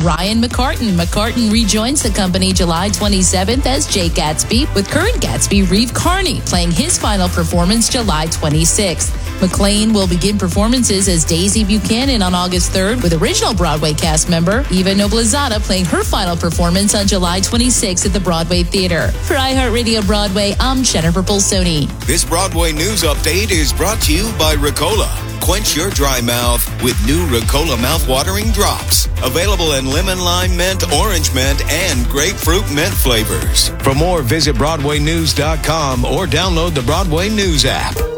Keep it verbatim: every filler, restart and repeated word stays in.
Ryan McCartan. McCartan rejoins the company July twenty-seventh as Jay Gatsby, with current Gatsby Reeve Carney playing his final performance July twenty-sixth. McLean will begin performances as Daisy Buchanan on August third, with original Broadway cast member Eva Noblezada playing her final performance on July twenty-sixth at the Broadway Theater. For iHeartRadio Broadway, I'm Jennifer Pulsoni. This Broadway news update is brought to you by Ricola. Quench your dry mouth with new Ricola mouth-watering drops. Available in lemon, lime, mint, orange mint, and grapefruit mint flavors. For more, visit Broadway News dot com or download the Broadway News app.